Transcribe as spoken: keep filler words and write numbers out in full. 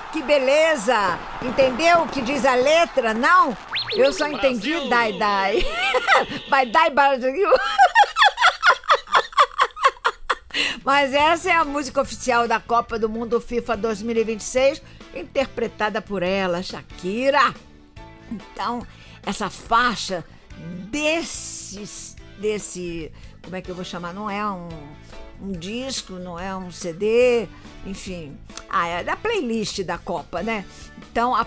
Que beleza! Entendeu o que diz a letra, não? Eu só entendi Brasil! dai dai. Vai dai Brasil. Mas essa é a música oficial da Copa do Mundo FIFA dois mil e vinte e seis, interpretada por ela, Shakira. Então, essa faixa desse, desse, como é que eu vou chamar? Não é um, um disco, não é um C D, enfim, ah, é da playlist da Copa, né? Então, a